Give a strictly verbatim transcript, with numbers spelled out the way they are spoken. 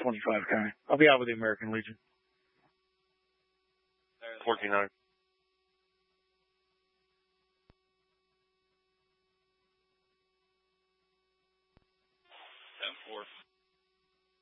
twenty-five kind. I'll be out with the American Legion. fourteen hundred. ten four.